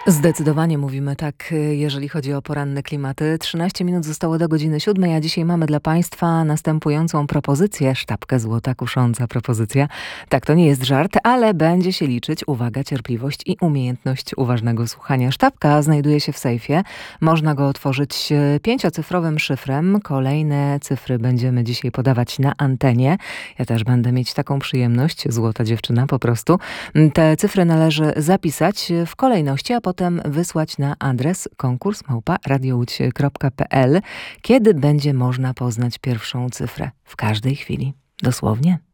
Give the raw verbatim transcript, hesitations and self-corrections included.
Zdecydowanie mówimy tak, jeżeli chodzi o poranne klimaty. trzynaście minut zostało do godziny siódmej, a dzisiaj mamy dla Państwa następującą propozycję. Sztabkę złota, kusząca propozycja. Tak, to nie jest żart, ale będzie się liczyć, uwaga, cierpliwość i umiejętność uważnego słuchania. Sztabka znajduje się w sejfie. Można go otworzyć pięciocyfrowym szyfrem. Kolejne cyfry będziemy dzisiaj podawać na antenie. Ja też będę mieć taką przyjemność. Złota dziewczyna po prostu. Te cyfry należy zapisać w kolejności, a potem wysłać na adres konkurs małpa radiołódź kropka p l, kiedy będzie można poznać pierwszą cyfrę. W każdej chwili. Dosłownie.